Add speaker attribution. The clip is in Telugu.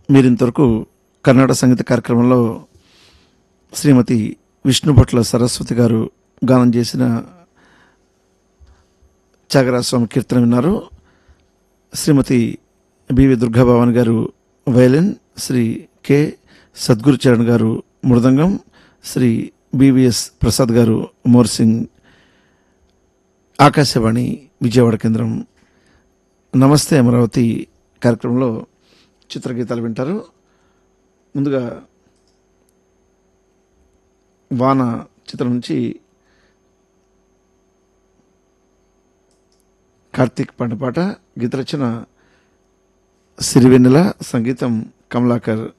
Speaker 1: మీరింతవరకు కర్ణాటక సంగీత కార్యక్రమంలో శ్రీమతి విష్ణుభట్ల సరస్వతి గారు గానం చేసిన త్యాగరాజస్వామి కీర్తన విన్నారు. శ్రీమతి బివి దుర్గాభవాని గారు వయలిన్, శ్రీ కె సద్గురుచరణ్ గారు మృదంగం, శ్రీ బివిఎస్ ప్రసాద్ గారు మోర్సింగ్. ఆకాశవాణి విజయవాడ కేంద్రం. నమస్తే అమరావతి కార్యక్రమంలో చిత్రగీతాలు వింటారు. ముందుగా వాన చిత్రం నుంచి కార్తీక్ పాట. గీత రచన సిరివెన్నెల, సంగీతం కమలాకర్.